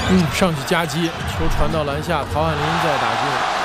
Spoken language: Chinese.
上去夹击，球传到篮下，陶汉林再打进。